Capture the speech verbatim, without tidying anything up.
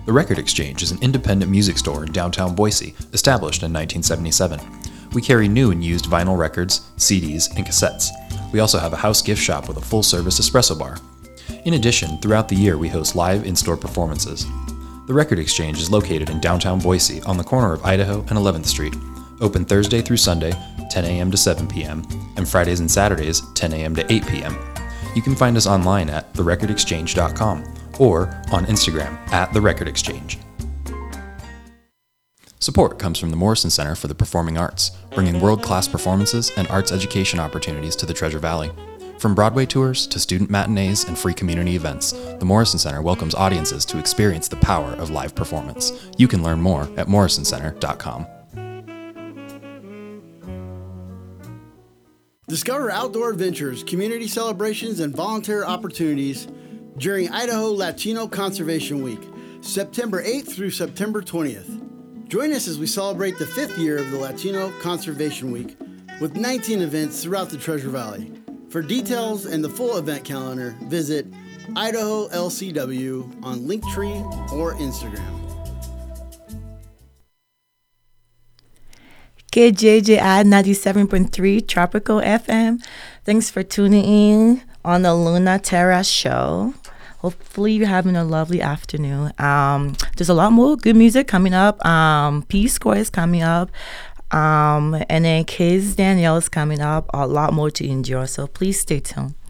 The Record Exchange is an independent music store in downtown Boise, established in nineteen seventy-seven. We carry new and used vinyl records, C Ds, and cassettes. We also have a house gift shop with a full-service espresso bar. In addition, throughout the year we host live in-store performances. The Record Exchange is located in downtown Boise on the corner of Idaho and eleventh Street, open Thursday through Sunday, ten a.m. to seven p.m., and Fridays and Saturdays, ten a.m. to eight p.m. You can find us online at the record exchange dot com or on Instagram at The Record Exchange. Support comes from the Morrison Center for the Performing Arts, bringing world-class performances and arts education opportunities to the Treasure Valley. From Broadway tours to student matinees and free community events, the Morrison Center welcomes audiences to experience the power of live performance. You can learn more at morrison center dot com. Discover outdoor adventures, community celebrations, and volunteer opportunities during Idaho Latino Conservation Week, September eighth through September twentieth. Join us as we celebrate the fifth year of the Latino Conservation Week with nineteen events throughout the Treasure Valley. For details and the full event calendar, visit Idaho L C W on Linktree or Instagram. K J J I ninety-seven point three Tropical F M. Thanks for tuning in on the Luna Terra show. Hopefully you're having a lovely afternoon. Um, there's a lot more good music coming up. Um, Peace Corps is coming up. Um, and then Kids Danielle is coming up. A lot more to enjoy. So please stay tuned.